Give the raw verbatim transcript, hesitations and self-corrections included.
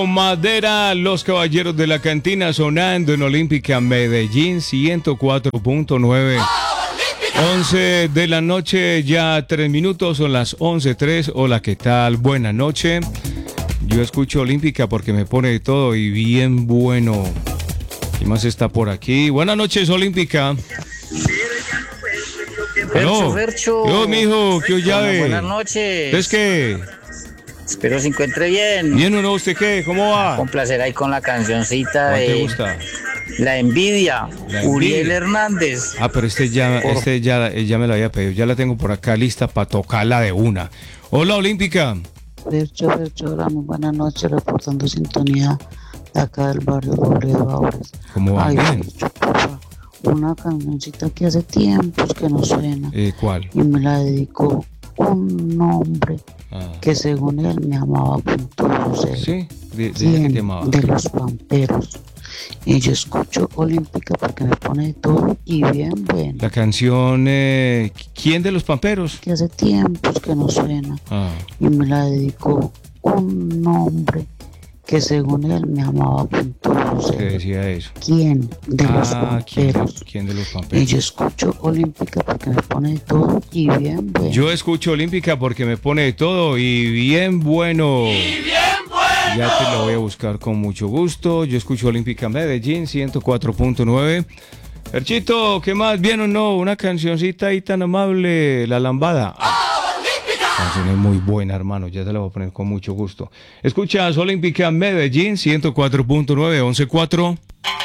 Madera, los caballeros de la cantina sonando en Olímpica Medellín ciento cuatro punto nueve. once de la noche, ya tres minutos, son las once tres. Hola, ¿qué tal? Buena noche. Yo escucho Olímpica porque me pone de todo y bien bueno. ¿Quién más está por aquí? Buenas noches, Olímpica. Fercho, Fercho. Yo, mijo, ¿qué llave? Buenas noches. ¿Es qué? Espero se encuentre bien. ¿Bien o no? ¿Usted qué? ¿Cómo va? Con placer ahí con la cancioncita ¿Cuál de te gusta? La Envidia, La Uriel Envidia. Hernández. Ah, pero este ya, Por- este ya, ya me lo había pedido. Ya la tengo por acá lista para tocarla de una. Hola, Olímpica. Fercho, Fercho, hola, muy buenas noches, reportando sintonía de acá del barrio Robledo Aures. ¿Cómo va? Ay, Bien. Fercho, porfa, una cancioncita que hace tiempos que no suena Eh, ¿Cuál? y me la dedicó un hombre Ah. que según él me amaba con todo su ser. Sí, de, de, ¿Quién? ¿qué te llamaba? De los Pamperos. Y yo escucho Olímpica porque me pone de todo y bien bueno. La canción eh, ¿Quién de los Pamperos? Que hace tiempos que no suena Ah. y me la dedicó un hombre que según él me amaba con todo su ¿Qué ser. decía eso? ¿Quién? De los Ah, ¿quién de, Pamperos. quién de los Y Pamperos? yo escucho Olímpica porque me pone de todo y bien bueno. Yo escucho Olímpica porque me pone de todo y bien bueno. Ya te lo voy a buscar con mucho gusto. Yo escucho Olímpica Medellín ciento cuatro punto nueve. Herchito, ¿qué más? ¿Bien o no? Una cancioncita ahí tan amable, La Lambada. Ah, canción es muy buena, hermano. Ya te la voy a poner con mucho gusto. Escuchas Olímpica Medellín ciento cuatro punto nueve, once cuatro.